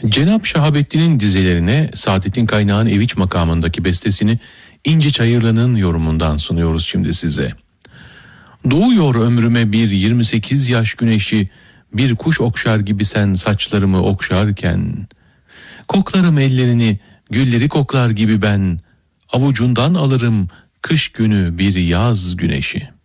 Cenab Şahabettin'in dizelerine Saadettin Kaynağ'ın Eviç makamındaki bestesini İnci Çayırlı'nın yorumundan sunuyoruz şimdi size. Doğuyor ömrüme bir 28 yaş güneşi, bir kuş okşar gibi sen saçlarımı okşarken. Koklarım ellerini, gülleri koklar gibi ben, avucundan alırım kış günü bir yaz güneşi.